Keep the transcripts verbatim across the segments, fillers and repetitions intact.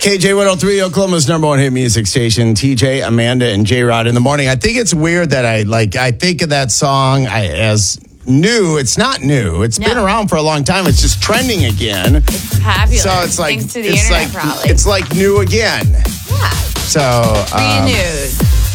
K J one oh three, Oklahoma's number one hit music station. T J, Amanda, and J-Rod in the morning. I think it's weird that I like. I think of that song I, as new. It's not new. It's no. been around for a long time. It's just trending again. It's fabulous. So it's like thanks to the it's internet, like probably. it's like new again. Yeah. So um, renewed.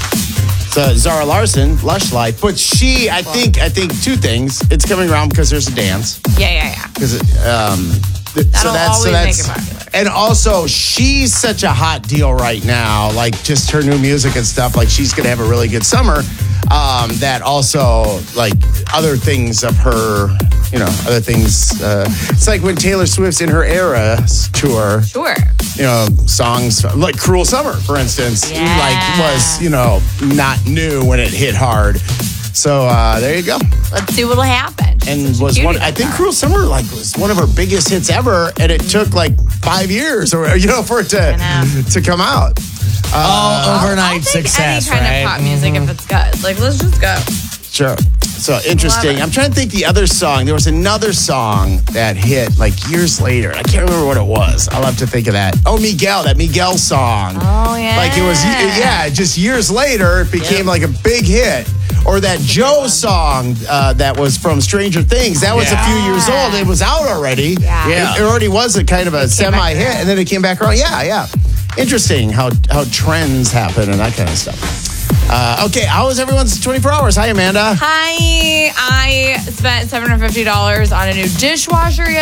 So Zara Larson, Lush Life, but she, I think, I think two things. It's coming around because there's a dance. Yeah, yeah, yeah. Because um. That'll so that's, always so that's, make it popular. And also, she's such a hot deal right now. Like, just her new music and stuff. Like, she's going to have a really good summer. Um, that also, like, other things of her, you know, other things. Uh, it's like when Taylor Swift's in her Eras tour. Sure. You know, songs like Cruel Summer, for instance, yeah. like was, you know, not new when it hit hard. So uh, there you go. Let's see what'll happen. And was one. I think Cruel Summer like was one of her biggest hits ever, and it took like five years, or you know, for it to to come out. Uh, All overnight I'll take success, any kind right? of pop music mm-hmm. if it's good. Like, let's just go. Sure. So interesting. I'm trying to think the other song. There was another song that hit like years later. I can't remember what it was. I'll have to think of that. Oh, Miguel, that Miguel song. Oh yeah. Like it was, yeah. Just years later, it became yep. like a big hit. Or that Joe song uh, that was from Stranger Things. That was yeah. a few years old. It was out already. Yeah. yeah. It, it already was a kind of a semi-hit, and then it came back around. Yeah, yeah. Interesting how how trends happen and that kind of stuff. Uh, okay, how was everyone's twenty-four hours? Hi, Amanda. Hi. I spent seven hundred fifty dollars on a new dishwasher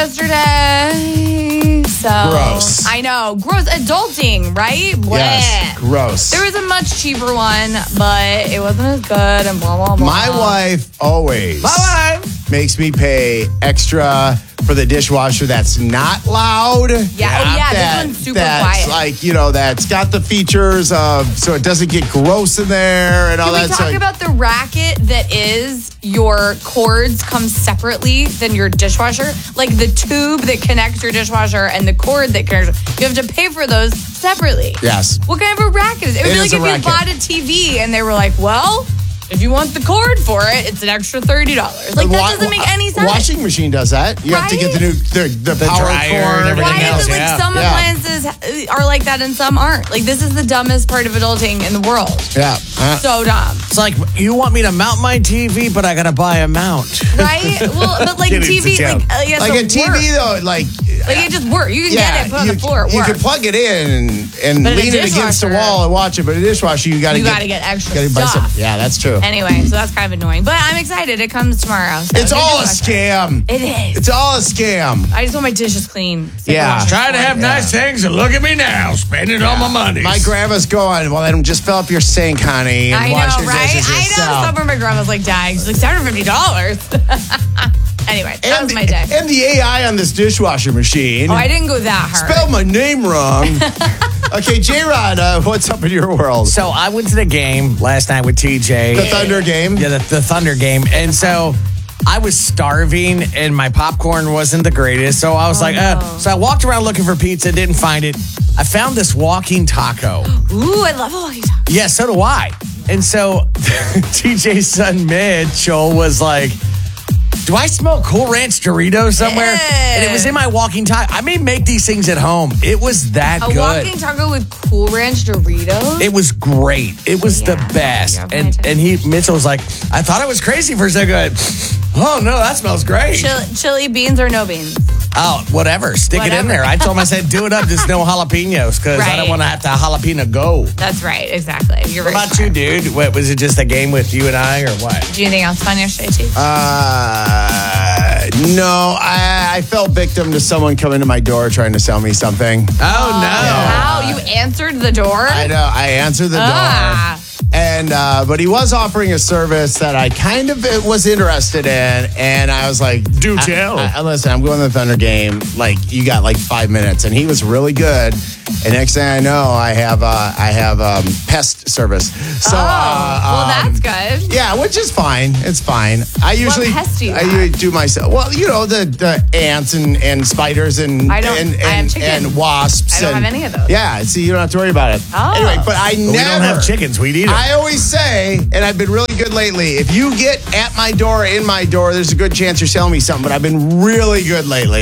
yesterday. So gross. I know. Gross. Adulting, right? Blech. Yes, gross. There was a much cheaper one, but it wasn't as good and blah, blah, blah. My wife always My wife. makes me pay extra for the dishwasher that's not loud. Yeah, oh yeah, that, this one's super that's quiet. Like, you know, that's got the features of, so it doesn't get gross in there and all Can that. we talk so, about the racket that is your cords come separately than your dishwasher? Like the tube that connects your dishwasher and the cord that connects, you have to pay for those separately. Yes. What kind of a racket is it? It would It be is like a if you racket. bought a T V and they were like, well, if you want the cord for it, it's an extra thirty dollars. Like, that Wa- doesn't make any sense. Washing machine does that. You have to get the new, the, the, The power dryer cord. and everything Why else, is it like yeah. some Yeah. appliances are like that and some aren't? Like, this is the dumbest part of adulting in the world. Yeah. Uh, So dumb. It's like, you want me to mount my T V, but I got to buy a mount. Right? Well, but like Get it, T V, it's a like, joke. uh, you have like to a T V, work. though, like. Like, it just works. You can yeah, get it, put it on you, the floor, it you works. can plug it in and, and But in a lean it against the dishwasher- wall and watch it. But a dishwasher, you got to You get, gotta get extra gotta buy some- stuff. Yeah, that's true. Anyway, so that's kind of annoying. But I'm excited. It comes tomorrow. So It's good all a luck. scam. It is. It's all a scam. I just want my dishes clean. So Yeah. I can wash Trying to them. have nice things, and look at me now, spending all my money. My grandma's going, well, then just fill up your sink, honey, and I wash know, your right? dishes I know. yourself. Somewhere my grandma's like dying. She's like, seven hundred fifty dollars. Anyway, that and, was the, my day. and the A I on this dishwasher machine Oh, I didn't go that hard. spelled my name wrong. Okay, J-Rod, uh, what's up in your world? So I went to the game last night with T J. The Thunder game? Yeah, the, the Thunder game. And so I was starving and my popcorn wasn't the greatest. So I was Oh, like, no. uh, so I walked around looking for pizza, didn't find it. I found this walking taco. Ooh, I love walkie talkie. Yeah, so do I. And so T J's son Mitchell was like, do I smell Cool Ranch Doritos somewhere? Yeah. And it was in my walking taco. I may make these things at home. It was that A good. walking taco with Cool Ranch Doritos? It was great. It was Yeah, the best. yeah, And my and he Mitchell was like, I thought I was crazy for a second. Oh no, that smells great. Chili, chili beans or no beans? Oh, whatever. Stick it in Whatever. there. I told him, I said, do it up, just no jalapenos, because I don't Right. want to have to jalapeno go. That's right, exactly. You're What very about you, smart. dude? What, was it just a game with you and I, or what? Did you do anything else fun yesterday, too? Uh, no, I, I fell victim to someone coming to my door trying to sell me something. Oh, no. How? You answered the door? I know. I answered the Ah. door. And, uh, but he was offering a service that I kind of was interested in. And I was like, Do I- tell. I, I, listen, I'm going to the Thunder game. Like, you got like five minutes. And he was really good. And next thing I know, I have, uh, I have, um, pest service. So, oh, uh, well, um, that's good. yeah, which is fine. It's fine. I usually pest do you I have? usually do myself. Well, you know the, the ants and, and spiders and I don't- and, I have and, chickens. and wasps. I don't and, have any of those. Yeah, see, you don't have to worry about it. Oh. Anyway, but I But never. we don't have chickens. We'd eat them. I always say, and I've been really good lately. If you get at my door, in my door, there's a good chance you're selling me something. But I've been really good lately.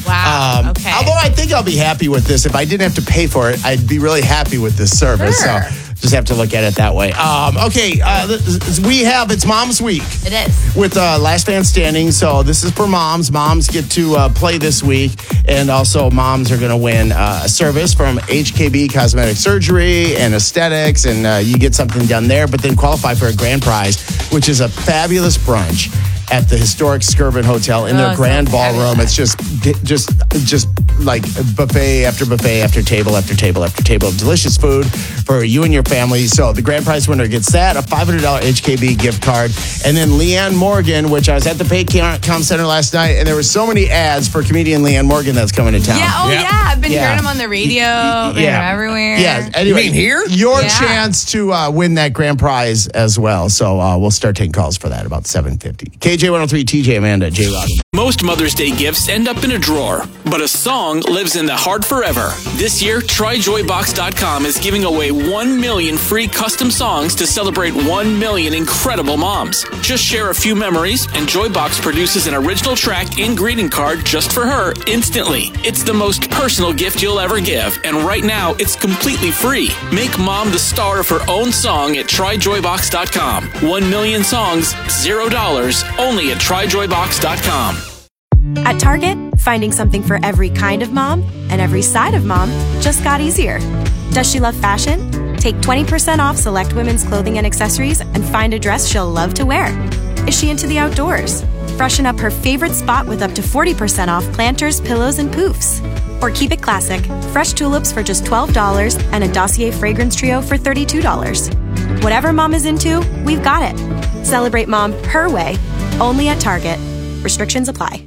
Wow. Um, okay. Although I think I'll be happy with this. If I didn't have to pay for it, I'd be really happy with this service. Sure. So just have to look at it that way. Um, okay, uh, th- we have, it's Mom's Week. It is. With uh, Last Man Standing. So this is for moms. Moms get to uh, play this week. And also moms are going to win uh, a service from H K B Cosmetic Surgery and Aesthetics. And uh, you get something done there, but then qualify for a grand prize, which is a fabulous brunch at the historic Skirvin Hotel in Oh, their so grand fabulous. ballroom. It's just, just, just like buffet after buffet after table after table after table of delicious food for you and your family. So the grand prize winner gets that, a five hundred dollars H K B gift card. And then Leanne Morgan, which I was at the Paycom Center last night, and there were so many ads for comedian Leanne Morgan that's coming to town. Yeah, oh Yep. yeah. I've been Yeah. hearing them on the radio. Yeah. Everywhere. Yeah. Anyway, You mean here? Your Yeah. chance to uh, win that grand prize as well. So uh, we'll start taking calls for that about seven fifty. K J one oh three, T J Amanda, J Rock. Most Mother's Day gifts end up in a drawer, but a song lives in the heart forever. This year, try joy box dot com is giving away one million free custom songs to celebrate one million incredible moms. Just share a few memories, and Joybox produces an original track and greeting card just for her instantly. It's the most personal gift you'll ever give, and right now, it's completely free. Make mom the star of her own song at try joy box dot com. One million songs, zero dollars, only at try joy box dot com. At Target, finding something for every kind of mom and every side of mom just got easier. Does she love fashion? Take twenty percent off select women's clothing and accessories and find a dress she'll love to wear. Is she into the outdoors? Freshen up her favorite spot with up to forty percent off planters, pillows, and poofs. Or keep it classic, fresh tulips for just twelve dollars and a Dossier fragrance trio for thirty-two dollars. Whatever mom is into, we've got it. Celebrate mom her way, only at Target. Restrictions apply.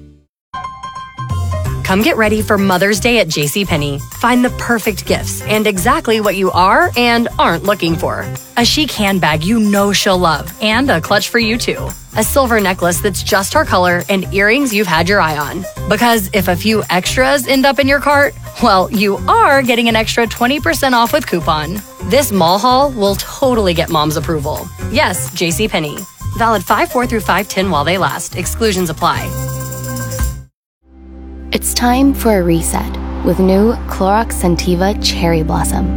Come get ready for Mother's Day at JCPenney. Find the perfect gifts and exactly what you are and aren't looking for. A chic handbag you know she'll love and a clutch for you too. A silver necklace that's just her color and earrings you've had your eye on. Because if a few extras end up in your cart, well, you are getting an extra twenty percent off with coupon. This mall haul will totally get mom's approval. Yes, JCPenney. Valid five four through five ten while they last. Exclusions apply. It's time for a reset with new Clorox Scentiva Cherry Blossom.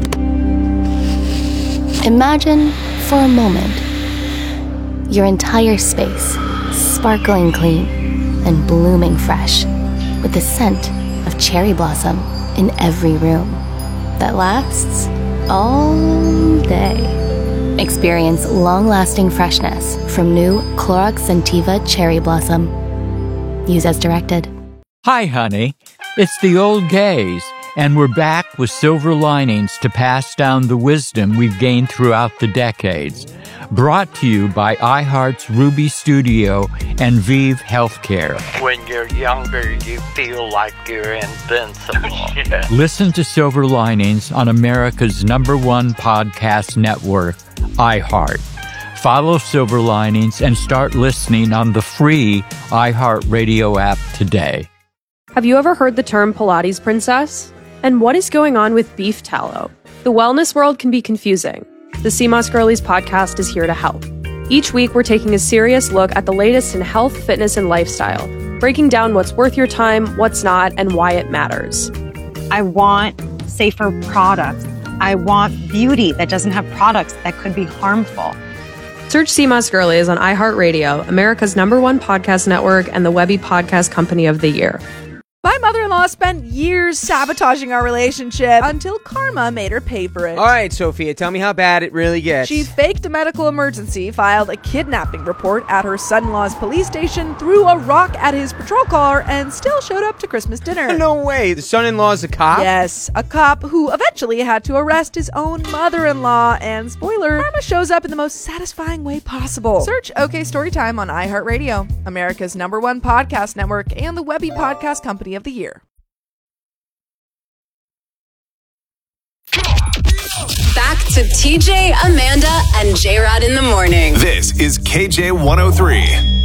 Imagine, for a moment, your entire space sparkling clean and blooming fresh with the scent of cherry blossom in every room that lasts all day. Experience long-lasting freshness from new Clorox Scentiva Cherry Blossom. Use as directed. Hi, honey. It's the old gays, and we're back with silver linings to pass down the wisdom we've gained throughout the decades. Brought to you by iHeart's Ruby Studio and Vive Healthcare. When you're younger, you feel like you're invincible. Yeah. Listen to Silver Linings on America's number one podcast network, iHeart. Follow Silver Linings and start listening on the free iHeartRadio app today. Have you ever heard the term Pilates princess? And what is going on with beef tallow? The wellness world can be confusing. The C M O S Girlies podcast is here to help. Each week, we're taking a serious look at the latest in health, fitness, and lifestyle, breaking down what's worth your time, what's not, and why it matters. I want safer products. I want beauty that doesn't have products that could be harmful. Search C M O S Girlies on iHeartRadio, America's number one podcast network, and the Webby Podcast Company of the Year. My mother-in-law spent years sabotaging our relationship until karma made her pay for it. All right, Sophia, tell me how bad it really gets. She faked a medical emergency, filed a kidnapping report at her son-in-law's police station, threw a rock at his patrol car, and still showed up to Christmas dinner. No way. The son-in-law's a cop? Yes, a cop who eventually had to arrest his own mother-in-law. And spoiler, karma shows up in the most satisfying way possible. Search OK Storytime on iHeartRadio, America's number one podcast network, and the Webby Podcast Company of the Year. Back to T J, Amanda, and J-Rod in the morning. This is K J one oh three.